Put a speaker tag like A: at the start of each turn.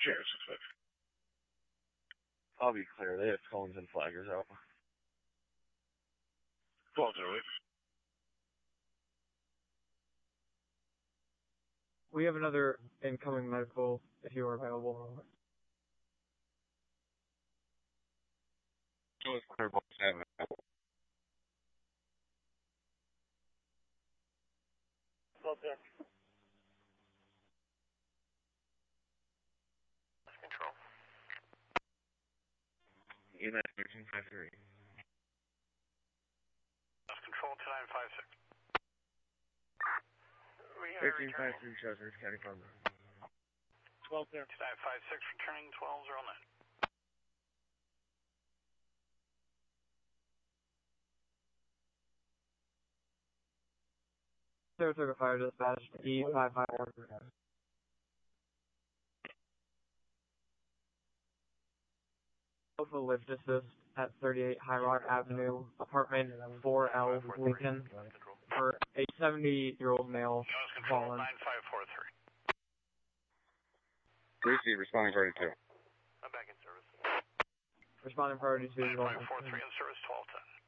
A: Cheers.
B: I'll be clear. They have cones and flaggers out.
A: 1208.
C: We have another incoming medical if you are available.
B: It was clear both 7.
D: Control.
B: EMS 1353.
D: Control 2956.
B: 1353 shows Rich County Farm.
A: 12 there.
D: 2956 returning 1209.
C: Saratoga Fire Dispatch E551. Alpha Lift Assist at 38 High Rock Avenue, apartment 4L, Lincoln, for a 70-year-old male
D: Control
C: fallen.
D: 9543.
B: Receive, responding party 2.
D: I'm back in service.
C: Responding priority to
D: 9543 in service 1210.